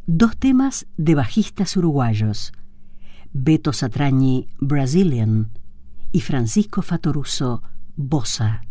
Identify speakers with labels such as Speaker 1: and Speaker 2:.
Speaker 1: dos temas de bajistas uruguayos, Beto Satrañi, Brazilian, y Francisco Fatoruso, Bossa.